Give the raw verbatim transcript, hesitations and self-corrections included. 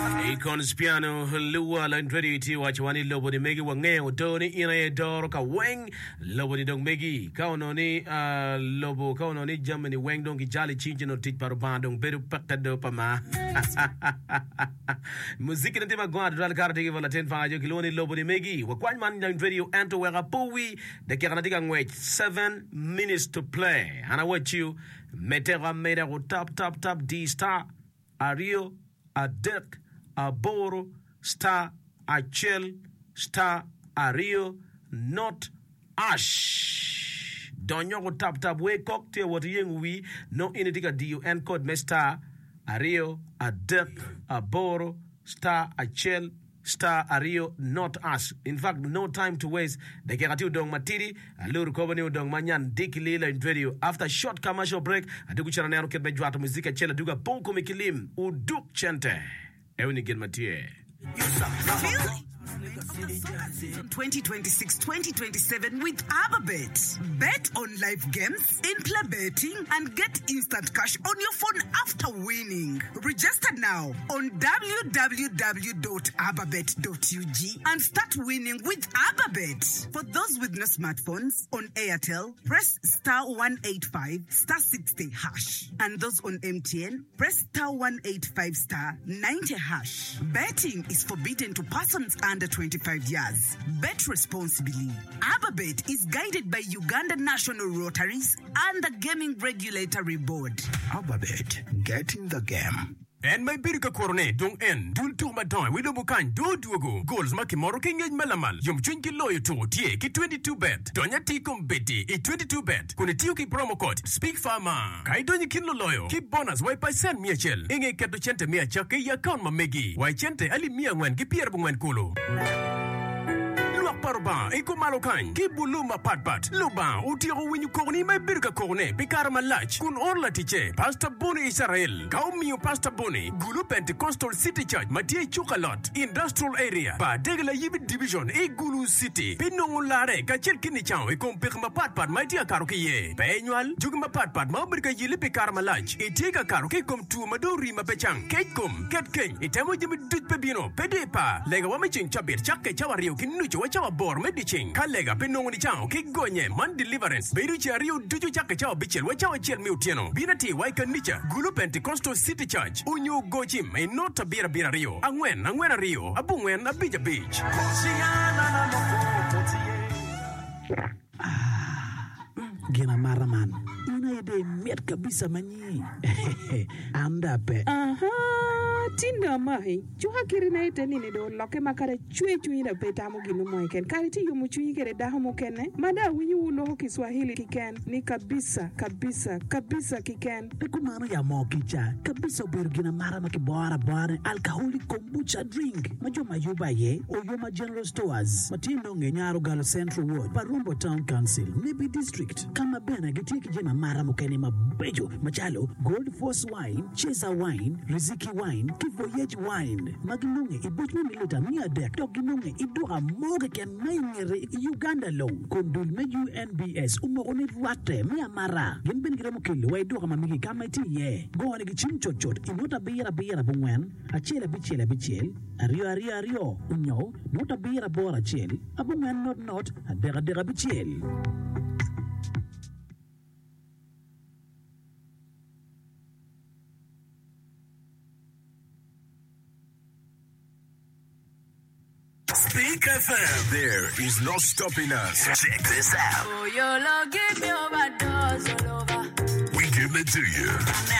Icons piano luwa lang ready ti wachwani lobo ni megi wangeo doni ina ye doro ka weng lobo ni dong megi kauno ni uh, lobo kauno ni Germany weng dong ki jali chinchi no tit paru bandong beru pakta do pama muziki na tima gwad dral karate kivala ten fajo kiloni lobo ni megi wakwany man lang radio ento wega puwi de kia kanatika ngwech seven minutes to play ana what you metera meda go tap tap tap D star Ario a Dirk a Boro star a Chel star a Rio not ash donyo go tap tap we cocktail what yeng we no initika D U N code me star a Rio a Dirk a Boro star a Chel star a Rio not ash. In fact, no time to waste. The Kerati Udong Matiri, a little company Udong Manyan, Dick Lila in video. After short commercial break, I do Chanano get my Juata Musica Chela Duga Ponko Mikilim, Uduk Chente. Euni get Matie. twenty twenty-six twenty twenty-seven with ABBABET. Bet on live games, in-play betting, and get instant cash on your phone after winning. Register now on w w w dot abbabet dot u g and start winning with ABBABET. For those with no smartphones, on Airtel, press star one eighty-five star sixty hash. And those on M T N, press star one eighty-five star ninety hash. Betting is forbidden to persons under twenty-five years. Bet responsibly. ABBABET is guided by Uganda National Rotaries and the Gaming Regulatory Board. ABBABET, getting the game. And my birka corone dong en dul tu madan we do bukan do duogo goals maki moro kenge malamal yum chunki loyo to tie ki twenty-two bet donya ti beti i twenty-two bet kuni tiu ki promo code speak farmer kai donya kinlo loyo ki bonus wai paisen miachel inge keto chente mia chake ya account mamegi wai chente ali mia ngwen ki pier bungwen kulo Parba, iko malokan, ki buluma patpat, luba, utiro winyu korni may birka korne, bikar malach, kun orla tiche, Pastor Boni Israel, kaumio Pastor Boni, Gulu Pentecostal City Church, Matie Chukalot, Industrial Area, ba degla yibit division, e Gulu City, pinong lare, kachel kinichao, e kompirma patpat, maitia karokiye, penyual, jugma patpat, mabirka yili bikar malach, e tiga karoki kom tu maduri mapechang, ketkum, ketking, e temo jimi dut pebino, pedepa, lega wamichin chabir, chake chawario, kinucho wachawa bor mediching kalega penong ni chao kigonye man deliverance beru chario duju chaka chao bichel wa chao chel miutieno binati waika nicha Gulu Pentecostal City Church unyu gochim e nota bira bira rio angwen angwen rio abungwen abija beach Gina maraman ina ide miat kabisa manyi anda pe aha tinda mai chuha kirina ite nini do loke makare chue chue na peta mo ginu mo ken kare ti yumu chue kere da mo ken mada winyu ulo ho Kiswahili kiken ni kabisa kabisa kabisa kiken kumano ya mo kicha kabisa bergina marama ki bora bora alcoholic kombucha drink majo mayuba ye oyoma General Stores matindo ngenyaro Galo Central Ward Parumbo Town Council Nibi District kama bena gitiki jema marama kene mabejo machalo Gold Force Wine Chesa Wine Riziki Wine Kivoyage Wine Maginunge ibuchwe milita mia dek Toginunge iduha moge ken maingere Uganda low Kondul me U N B S Umogoni ruate mea mara Genben giremo kili wa iduha mamigi kama iti ye Go ane gichim chochot Inota bira bira bungwen Achela bichela bichel Ario ario ario Unyo Nota bira bora chel Abungwen not not Adega dega bichel Speak F M. There is no stopping us. Check this out. Oh, your love give me overdose all over. We give it to you.